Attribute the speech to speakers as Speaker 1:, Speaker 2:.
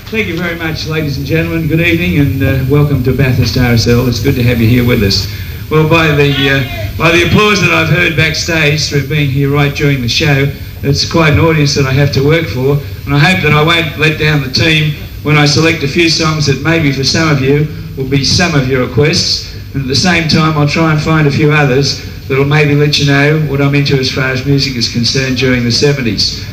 Speaker 1: Thank you very much, ladies and gentlemen. Good evening and welcome to Bathurst RSL. It's good to have you here with us. Well, by the applause that I've heard backstage through being here right during the show, it's quite an audience that I have to work for, and I hope that I won't let down the team when I select a few songs that maybe for some of you will be some of your requests, and at the same time I'll try and find a few others that'll maybe let you know what I'm into as far as music is concerned during the 70s.